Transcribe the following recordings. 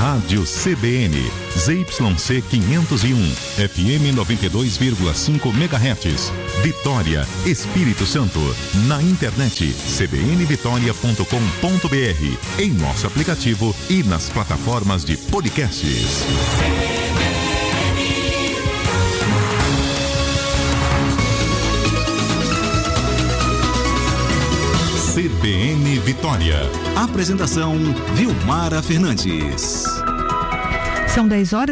Rádio CBN, ZYC 501, FM 92,5 MHz, Vitória, Espírito Santo. Na internet, cbnvitoria.com.br, em nosso aplicativo e nas plataformas de podcasts. CBN Vitória. Apresentação: Vilmara Fernandes. São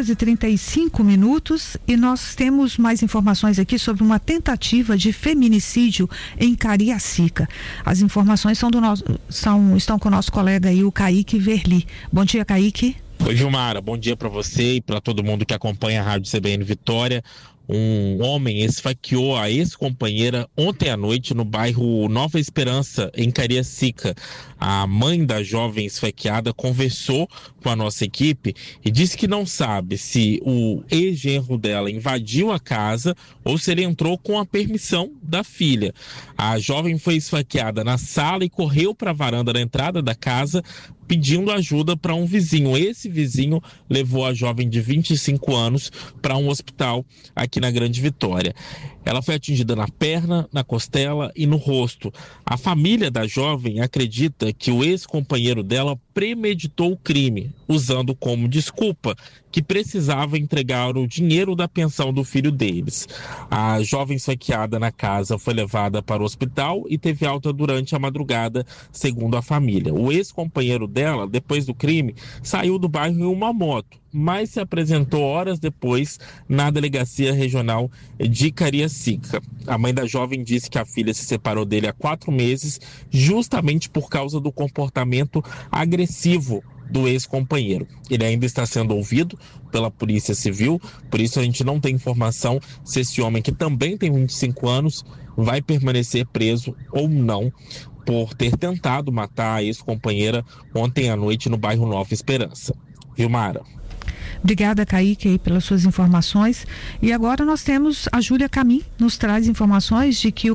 10h35 e nós temos mais informações aqui sobre uma tentativa de feminicídio em Cariacica. As informações estão com o nosso colega aí, o Kaique Verli. Bom dia, Kaique. Oi, Vilmara. Bom dia para você e para todo mundo que acompanha a Rádio CBN Vitória. Um homem esfaqueou a ex-companheira ontem à noite no bairro Nova Esperança, em Cariacica. A mãe da jovem esfaqueada conversou com a nossa equipe e disse que não sabe se o ex-genro dela invadiu a casa ou se ele entrou com a permissão da filha. A jovem foi esfaqueada na sala e correu para a varanda da entrada da casa pedindo ajuda para um vizinho. Esse vizinho levou a jovem de 25 anos para um hospital aqui na Grande Vitória. Ela foi atingida na perna, na costela e no rosto. A família da jovem acredita que o ex-companheiro dela premeditou o crime, usando como desculpa que precisava entregar o dinheiro da pensão do filho deles. A jovem esfaqueada na casa foi levada para o hospital e teve alta durante a madrugada, segundo a família. O ex-companheiro dela, depois do crime, saiu do bairro em uma moto, mas se apresentou horas depois na Delegacia Regional de Cariacica. A mãe da jovem disse que a filha se separou dele há 4 meses, justamente por causa do comportamento agressivo do ex-companheiro. Ele ainda está sendo ouvido pela Polícia Civil, por isso a gente não tem informação se esse homem, que também tem 25 anos, vai permanecer preso ou não por ter tentado matar a ex-companheira ontem à noite no bairro Nova Esperança. Vilmara. Obrigada, Kaique, aí, pelas suas informações. E agora nós temos a Júlia Camim, nos traz informações de que no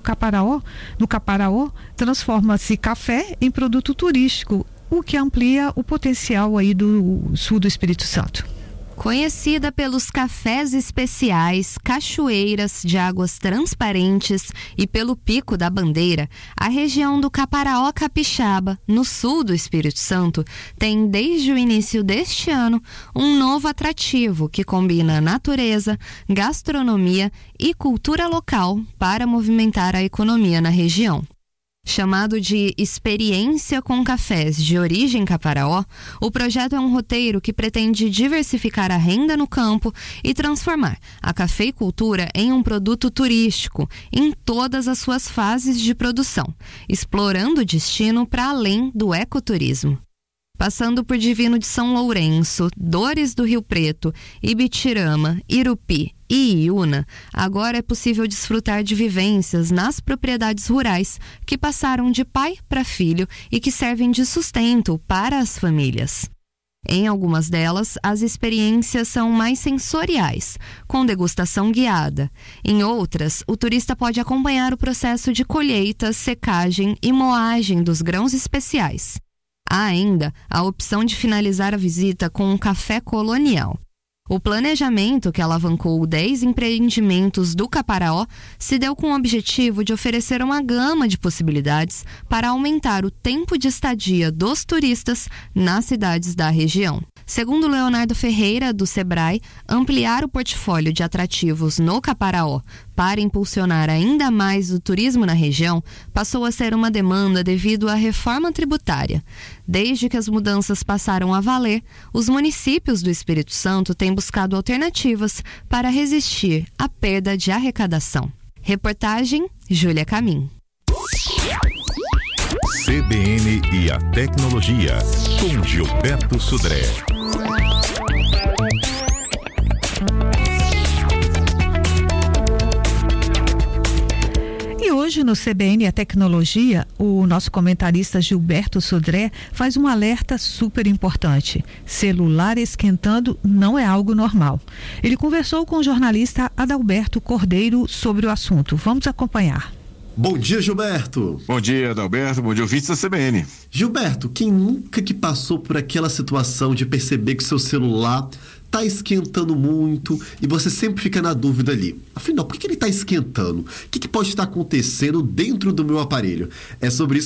Caparaó transforma-se café em produto turístico, o que amplia o potencial aí do sul do Espírito Santo. Conhecida pelos cafés especiais, cachoeiras de águas transparentes e pelo Pico da Bandeira, a região do Caparaó Capixaba, no sul do Espírito Santo, tem desde o início deste ano um novo atrativo que combina natureza, gastronomia e cultura local para movimentar a economia na região. Chamado de Experiência com Cafés de Origem Caparaó, o projeto é um roteiro que pretende diversificar a renda no campo e transformar a cafeicultura em um produto turístico em todas as suas fases de produção, explorando o destino para além do ecoturismo. Passando por Divino de São Lourenço, Dores do Rio Preto, Ibitirama, Irupi e Iuna, agora é possível desfrutar de vivências nas propriedades rurais que passaram de pai para filho e que servem de sustento para as famílias. Em algumas delas, as experiências são mais sensoriais, com degustação guiada. Em outras, o turista pode acompanhar o processo de colheita, secagem e moagem dos grãos especiais. Há ainda a opção de finalizar a visita com um café colonial. O planejamento, que alavancou 10 empreendimentos do Caparaó, se deu com o objetivo de oferecer uma gama de possibilidades para aumentar o tempo de estadia dos turistas nas cidades da região. Segundo Leonardo Ferreira, do Sebrae, ampliar o portfólio de atrativos no Caparaó para impulsionar ainda mais o turismo na região passou a ser uma demanda devido à reforma tributária. Desde que as mudanças passaram a valer, os municípios do Espírito Santo têm buscado alternativas para resistir à perda de arrecadação. Reportagem Júlia Camim. CBN e a tecnologia, com Gilberto Sudré. E hoje no CBN e a tecnologia, o nosso comentarista Gilberto Sudré faz um alerta super importante. Celular esquentando não é algo normal. Ele conversou com o jornalista Adalberto Cordeiro sobre o assunto. Vamos acompanhar. Bom dia, Gilberto. Bom dia, Adalberto. Bom dia, ouvintes da CBN. Gilberto, quem nunca que passou por aquela situação de perceber que seu celular tá esquentando muito e você sempre fica na dúvida ali. Afinal, por que ele tá esquentando? O que pode estar acontecendo dentro do meu aparelho? É sobre isso